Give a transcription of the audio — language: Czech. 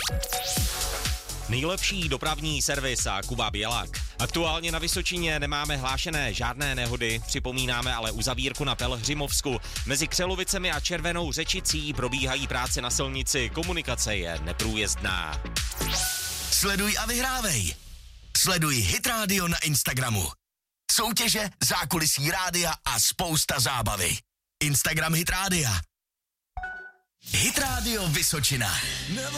Nejlepší dopravní servis a Kuba Bělak. Aktuálně na Vysočině nemáme hlášené žádné nehody, připomínáme ale uzavírku na Pelhřimovsku. Mezi Křelovicemi a Červenou Řečicí probíhají práce na silnici, komunikace je neprůjezdná. Sleduj a vyhrávej. Sleduj Hit Radio na Instagramu. Soutěže, zákulisí rádia a spousta zábavy. Instagram Hit Rádia. Hit Radio Vysočina.